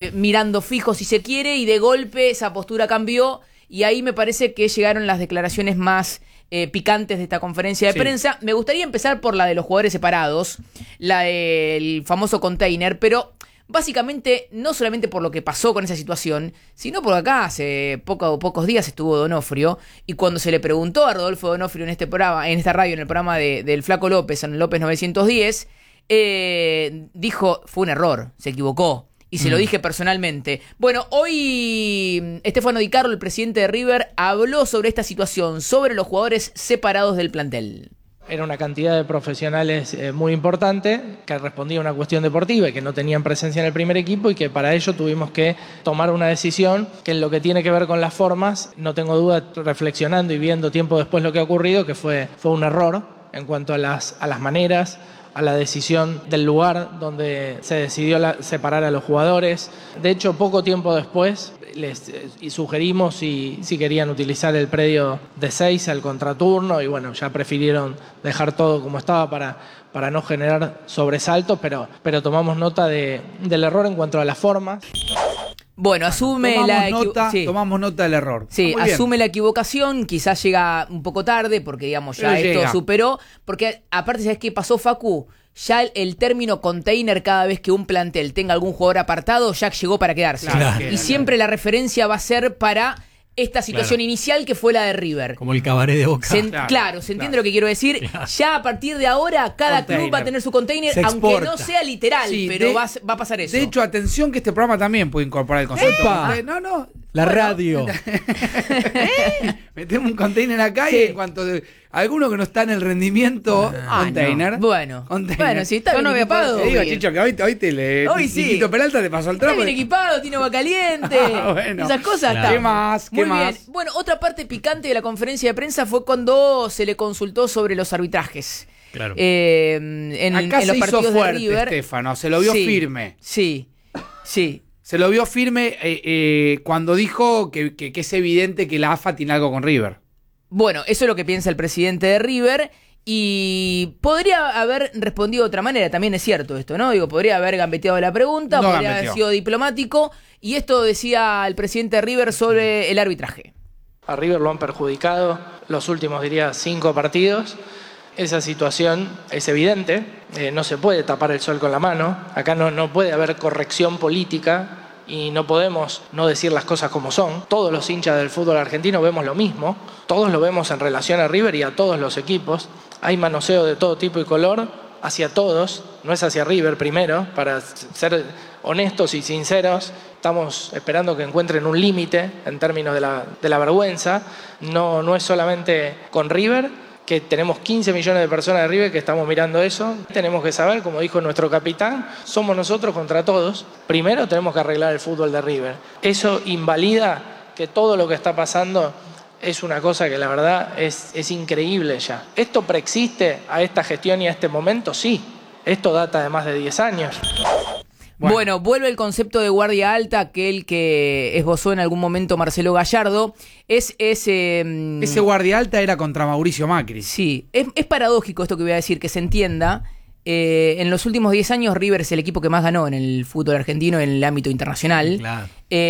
mirando fijo si se quiere, y de golpe esa postura cambió, y ahí me parece que llegaron las declaraciones más picantes de esta conferencia de prensa. Me gustaría empezar por la de los jugadores separados, la del famoso container, pero básicamente no solamente por lo que pasó con esa situación, sino porque acá hace pocos días estuvo Donofrio, y cuando se le preguntó a Rodolfo Donofrio en este programa, en esta radio, en el programa del Flaco López, en el López 910, dijo, fue un error, se equivocó. Y se lo dije personalmente. Bueno, hoy Stefano Di Carlo, el presidente de River, habló sobre esta situación, sobre los jugadores separados del plantel. Era una cantidad de profesionales muy importante que respondía a una cuestión deportiva y que no tenían presencia en el primer equipo, y que para ello tuvimos que tomar una decisión que en lo que tiene que ver con las formas, no tengo duda, reflexionando y viendo tiempo después lo que ha ocurrido, que fue un error en cuanto a las maneras, a la decisión del lugar donde se decidió separar a los jugadores. De hecho, poco tiempo después les sugerimos si querían utilizar el predio de 6 al contraturno, y bueno, ya prefirieron dejar todo como estaba para no generar sobresaltos, pero tomamos nota del error en cuanto a las formas. Bueno, tomamos nota del error. Sí, asume la equivocación, quizás llega un poco tarde, porque digamos ya esto superó, porque aparte, ¿sabes qué pasó, Facu? Ya el término container, cada vez que un plantel tenga algún jugador apartado, ya llegó para quedarse. Claro. Y siempre la referencia va a ser para esta situación inicial, que fue la de River. Como el cabaret de Boca. ¿Se entiende lo que quiero decir? Claro. Ya a partir de ahora, cada club va a tener su container, aunque no sea literal, pero va a pasar eso. De hecho, atención, que este programa también puede incorporar el concepto. La radio. Metemos un container acá, y en cuanto alguno que no está en el rendimiento, container. No. Bueno, si está bien equipado. Te digo, Chicho, que hoy sí. Tito Peralta te pasó el trapo. Está bien equipado, tiene agua caliente. Esas cosas. Claro. ¿Qué más? Muy bien. Bueno, otra parte picante de la conferencia de prensa fue cuando se le consultó sobre los arbitrajes. Claro. En acá los se partidos hizo fuerte, de River. Stefano, se lo vio firme. Sí. Se lo vio firme cuando dijo que es evidente que la AFA tiene algo con River. Bueno, eso es lo que piensa el presidente de River, y podría haber respondido de otra manera, también es cierto esto, ¿no? Digo, podría haber gambeteado la pregunta, podría haber sido diplomático, y esto decía el presidente de River sobre el arbitraje. A River lo han perjudicado los últimos, 5 partidos. Esa situación es evidente, no se puede tapar el sol con la mano, acá no puede haber corrección política, y no podemos no decir las cosas como son. Todos los hinchas del fútbol argentino vemos lo mismo, todos lo vemos en relación a River y a todos los equipos. Hay manoseo de todo tipo y color hacia todos, no es hacia River primero, para ser honestos y sinceros. Estamos esperando que encuentren un límite en términos de la vergüenza. No es solamente con River, que tenemos 15 millones de personas de River que estamos mirando eso. Tenemos que saber, como dijo nuestro capitán, somos nosotros contra todos. Primero tenemos que arreglar el fútbol de River. Eso invalida que todo lo que está pasando es una cosa que la verdad es increíble ya. ¿Esto preexiste a esta gestión y a este momento? Sí. Esto data de más de 10 años. Bueno, vuelve el concepto de guardia alta, aquel que esbozó en algún momento Marcelo Gallardo. Ese guardia alta era contra Mauricio Macri. Sí, es paradójico esto que voy a decir, que se entienda. En los últimos 10 años River es el equipo que más ganó en el fútbol argentino en el ámbito internacional. Claro.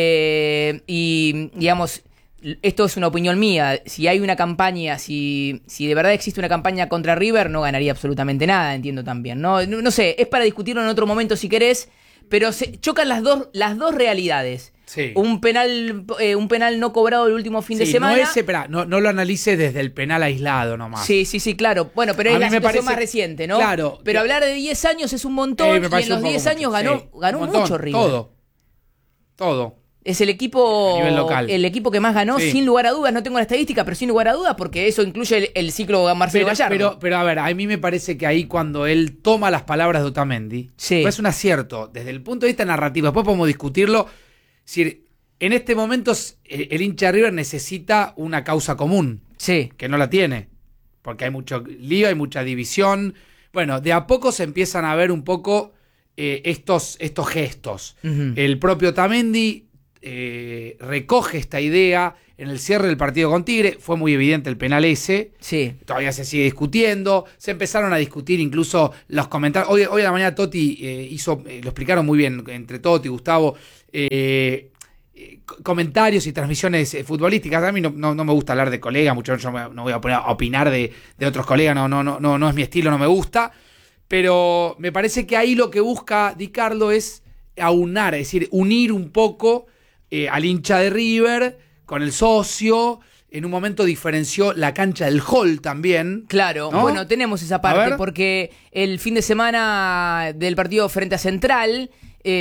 Y digamos, esto es una opinión mía. Si hay una campaña, si de verdad existe una campaña contra River, no ganaría absolutamente nada, entiendo también. No sé, es para discutirlo en otro momento si querés. Pero se chocan las dos realidades. Sí. Un penal no cobrado el último fin de semana. No lo analice desde el penal aislado nomás. Sí, claro. Bueno, pero es la situación más reciente, ¿no? Claro. Pero hablar de 10 años es un montón, y en los 10 años ganó mucho River. Todo. Es el equipo a nivel local. El equipo que más ganó, sin lugar a dudas. No tengo la estadística, pero sin lugar a dudas, porque eso incluye el ciclo Marcelo Gallardo. Pero a ver, a mí me parece que ahí cuando él toma las palabras de Otamendi, es un acierto desde el punto de vista narrativo. Después podemos discutirlo. Es decir, en este momento el hincha de River necesita una causa común, que no la tiene, porque hay mucho lío, hay mucha división. Bueno, de a poco se empiezan a ver un poco estos gestos. Uh-huh. El propio Otamendi recoge esta idea, en el cierre del partido con Tigre. Fue muy evidente el penal ese. Sí. Todavía se sigue discutiendo. Se empezaron a discutir incluso los comentarios. Hoy a la mañana Totti lo explicaron muy bien entre Totti y Gustavo. Comentarios y transmisiones futbolísticas. A mí no me gusta hablar de colegas, mucho yo no voy a poner a opinar de otros colegas, no es mi estilo, no me gusta. Pero me parece que ahí lo que busca Di Carlo es aunar, es decir, unir un poco al hincha de River con el socio. En un momento diferenció la cancha del Hall también. Claro, ¿no? Bueno, tenemos esa parte porque el fin de semana del partido frente a Central,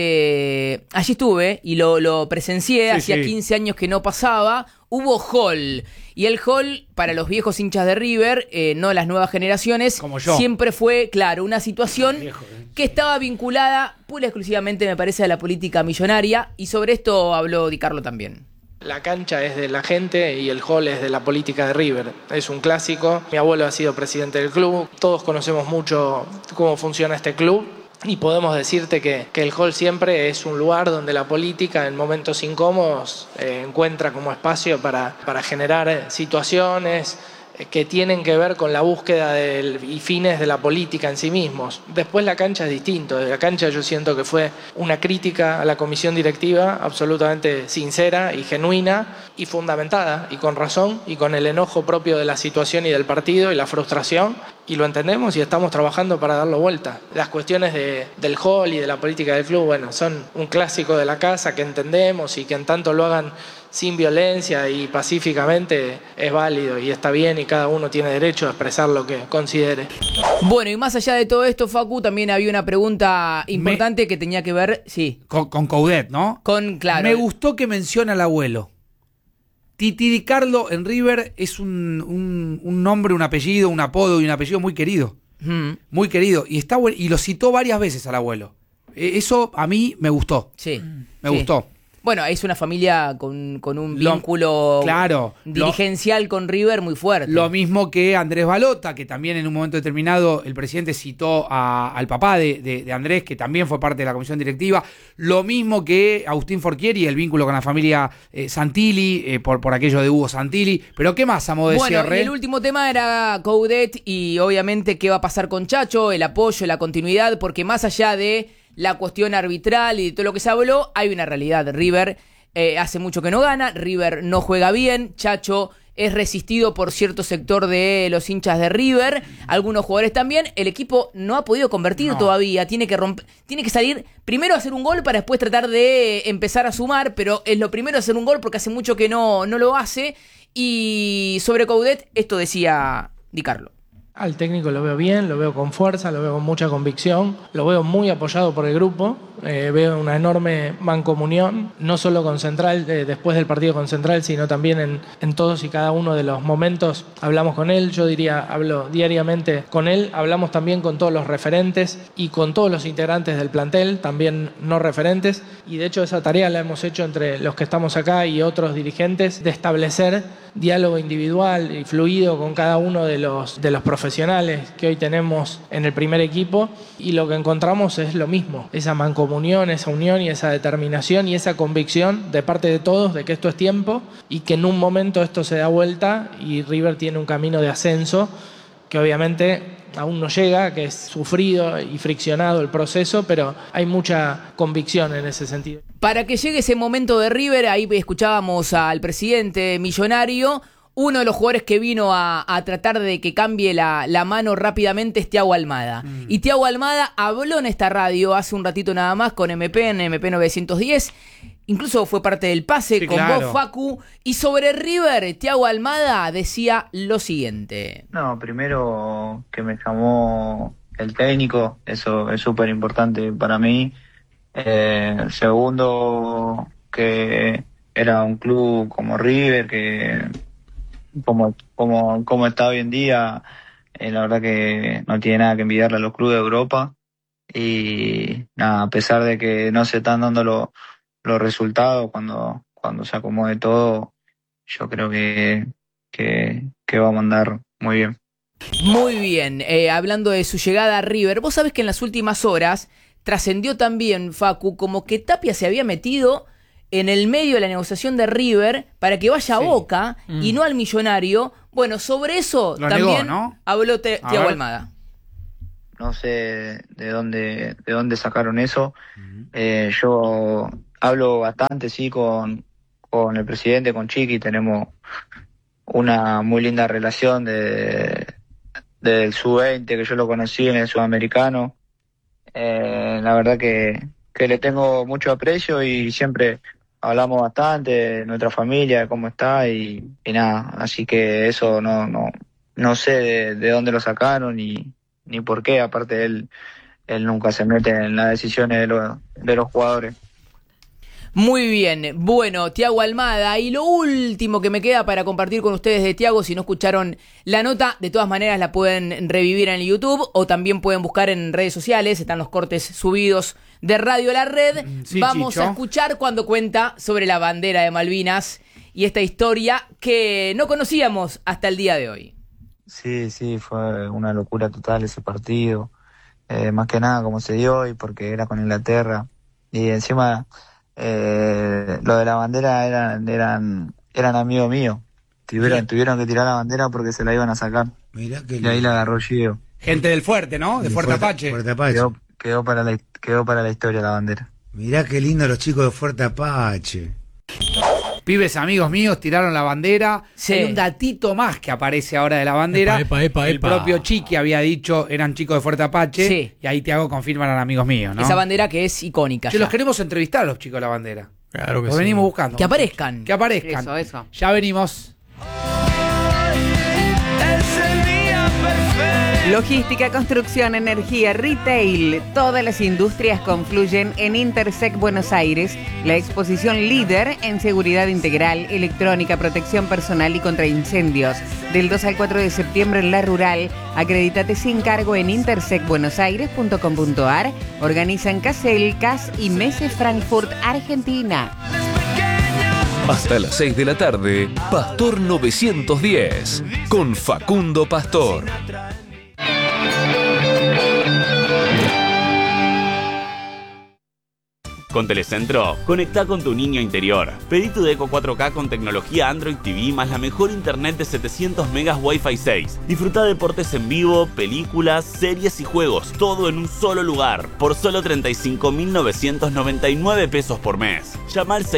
allí estuve y lo presencié, hacía 15 años que no pasaba. Hubo Hall, y el Hall, para los viejos hinchas de River, no las nuevas generaciones, como yo, siempre fue, claro, una situación que estaba vinculada pura y exclusivamente, me parece, a la política millonaria, y sobre esto habló Di Carlo también. La cancha es de la gente y el hall es de la política de River. Es un clásico. Mi abuelo ha sido presidente del club. Todos conocemos mucho cómo funciona este club. Y podemos decirte que el hall siempre es un lugar donde la política en momentos incómodos encuentra como espacio para generar situaciones que tienen que ver con la búsqueda y fines de la política en sí mismos. Después la cancha es distinto. La cancha yo siento que fue una crítica a la comisión directiva absolutamente sincera y genuina y fundamentada y con razón y con el enojo propio de la situación y del partido y la frustración, y lo entendemos y estamos trabajando para darlo vuelta. Las cuestiones del hall y de la política del club, bueno, son un clásico de la casa que entendemos, y que en tanto lo hagan sin violencia y pacíficamente es válido y está bien, y cada uno tiene derecho a expresar lo que considere. Bueno, y más allá de todo esto, Facu, también había una pregunta importante que tenía que ver, con Coudet, ¿no? Claro. Me gustó que menciona al abuelo. Titi Di Carlo en River es un nombre, un apellido, un apodo y un apellido muy querido. Muy querido. Y lo citó varias veces al abuelo. Eso a mí me gustó. Sí. Me gustó. Bueno, es una familia con un vínculo dirigencial con River muy fuerte. Lo mismo que Andrés Balota, que también en un momento determinado el presidente citó al papá de Andrés, que también fue parte de la comisión directiva. Lo mismo que Agustín Forchieri, el vínculo con la familia Santilli, por aquello de Hugo Santilli. Pero ¿qué más, a modo de cierre? Bueno, el último tema era Coudet y obviamente qué va a pasar con Chacho, el apoyo, la continuidad, porque más allá de la cuestión arbitral y de todo lo que se habló, hay una realidad. River hace mucho que no gana, River no juega bien, Chacho es resistido por cierto sector de los hinchas de River, algunos jugadores también. El equipo no ha podido convertir todavía, tiene que salir primero a hacer un gol para después tratar de empezar a sumar, pero es lo primero hacer un gol porque hace mucho que no lo hace. Y sobre Coudet, esto decía Di Carlo. Al técnico lo veo bien, lo veo con fuerza, lo veo con mucha convicción, lo veo muy apoyado por el grupo, veo una enorme mancomunión, no solo con Central, después del partido con Central, sino también en todos y cada uno de los momentos hablamos con él. Yo diría, hablo diariamente con él, hablamos también con todos los referentes y con todos los integrantes del plantel, también no referentes, y de hecho esa tarea la hemos hecho entre los que estamos acá y otros dirigentes, de establecer diálogo individual y fluido con cada uno de los profesionales que hoy tenemos en el primer equipo, y lo que encontramos es lo mismo, esa mancomunión, esa unión y esa determinación y esa convicción de parte de todos de que esto es tiempo y que en un momento esto se da vuelta y River tiene un camino de ascenso que obviamente aún no llega, que es sufrido y friccionado el proceso, pero hay mucha convicción en ese sentido. Para que llegue ese momento de River, ahí escuchábamos al presidente millonario. Uno de los jugadores que vino a tratar de que cambie la mano rápidamente es Thiago Almada. Y Thiago Almada habló en esta radio hace un ratito nada más con MP en MP 910. Incluso fue parte del pase con vos, Facu. Y sobre River, Thiago Almada decía lo siguiente. No, primero que me llamó el técnico, eso es súper importante para mí. Segundo, que era un club como River, que como está hoy en día, la verdad que no tiene nada que envidiarle a los clubes de Europa. Y nada, a pesar de que no se están dando los resultados, cuando se acomode todo, yo creo que va a andar muy bien. Muy bien, hablando de su llegada a River, vos sabés que en las últimas horas trascendió también, Facu, como que Tapia se había metido en el medio de la negociación de River para que vaya a Boca y no al Millonario. Bueno, sobre eso lo también negó, ¿no? habló Thiago Almada. No sé de dónde sacaron eso. Yo hablo bastante, sí, con el presidente, con Chiqui, tenemos una muy linda relación del sub-20, que yo lo conocí en el sudamericano. La verdad que le tengo mucho aprecio y siempre hablamos bastante de nuestra familia, de cómo está y nada, así que eso no sé de dónde lo sacaron ni por qué, aparte él nunca se mete en las decisiones de los jugadores. Muy bien, bueno, Thiago Almada, y lo último que me queda para compartir con ustedes de Thiago, si no escucharon la nota, de todas maneras la pueden revivir en YouTube o también pueden buscar en redes sociales, están los cortes subidos de Radio La Red. Sí, vamos Chicho. a escuchar cuando cuenta sobre la bandera de Malvinas y esta historia que no conocíamos hasta el día de hoy. Sí, fue una locura total ese partido, más que nada como se dio y porque era con Inglaterra y encima lo de la bandera eran amigos míos, tuvieron que tirar la bandera porque se la iban a sacar. Mirá que y ahí la agarró Gio. Gente del Fuerte, ¿no? De Fuerte Apache. Fuerte Apache. Quedó para la historia la bandera. Mirá qué lindo los chicos de Fuerte Apache. Pibes amigos míos tiraron la bandera. Sí. Hay un datito más que aparece ahora de la bandera. Epa. El propio Chiqui había dicho eran chicos de Fuerte Apache. Sí. Y ahí Thiago confirma eran amigos míos, ¿no? Esa bandera que es icónica. Que ya. los queremos entrevistar a los chicos de la bandera. Claro que Los sí. venimos buscando. Que aparezcan. Que aparezcan. Eso. Ya venimos. Logística, construcción, energía, retail. Todas las industrias confluyen en Intersec Buenos Aires, la exposición líder en seguridad integral, electrónica, protección personal y contra incendios. Del 2 al 4 de septiembre en La Rural. Acredítate sin cargo en intersecbuenosaires.com.ar. Organizan Casel, CAS y Messe Frankfurt, Argentina. Hasta las 6 de la tarde, Pastor 910, con Facundo Pastor. Con Telecentro, conectá con tu niño interior. Pedí tu Deco 4K con tecnología Android TV más la mejor internet de 700 megas Wi-Fi 6. Disfruta deportes en vivo, películas, series y juegos, todo en un solo lugar, por solo 35.999 pesos por mes. Llama al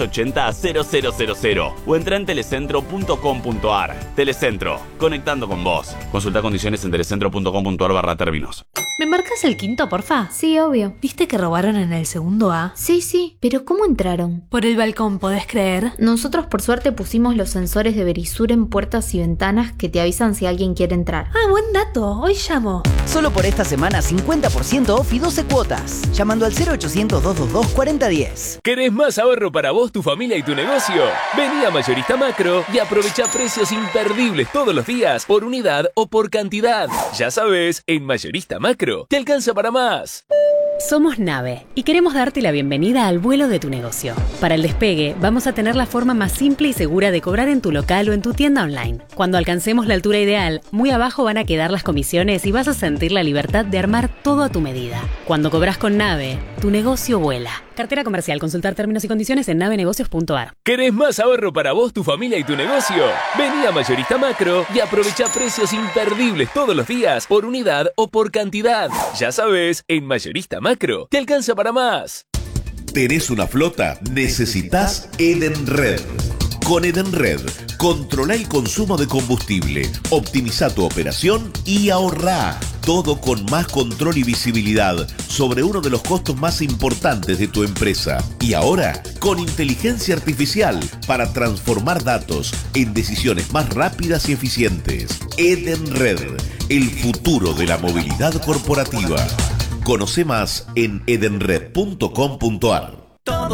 6380-0000 o entra en telecentro.com.ar. Telecentro, conectando con vos. Consulta condiciones en telecentro.com.ar/términos. ¿Me marcas el quinto, porfa? Sí, obvio. ¿Viste que robaron en el segundo A? Sí, pero ¿cómo entraron? Por el balcón, ¿podés creer? Nosotros por suerte pusimos los sensores de Verisur en puertas y ventanas que te avisan si alguien quiere entrar. Ah, buen dato. Hoy llamo. Solo por esta semana 50% off y 12 cuotas. Llamando al 0800-222-4010. ¿Querés más ahorro para vos, tu familia y tu negocio? Vení a Mayorista Macro y aprovecha precios imperdibles todos los días por unidad o por cantidad. Ya sabes, en Mayorista Macro te alcanza para más. Somos Nave y queremos darte la bienvenida al vuelo de tu negocio. Para el despegue, vamos a tener la forma más simple y segura de cobrar en tu local o en tu tienda online. Cuando alcancemos la altura ideal, muy abajo van a quedar las comisiones y vas a sentir la libertad de armar todo a tu medida. Cuando cobras con Nave, tu negocio vuela. Cartera comercial. Consultar términos y condiciones en navenegocios.ar. ¿Querés más ahorro para vos, tu familia y tu negocio? Vení a Mayorista Macro y aprovecha precios imperdibles todos los días por unidad o por cantidad. Ya sabes, en Mayorista Macro te alcanza para más. ¿Tenés una flota? Necesitas Edenred. Con Edenred, controla el consumo de combustible, optimiza tu operación y ahorrá. Todo con más control y visibilidad sobre uno de los costos más importantes de tu empresa. Y ahora, con inteligencia artificial para transformar datos en decisiones más rápidas y eficientes. Edenred, el futuro de la movilidad corporativa. Conoce más en edenred.com.ar.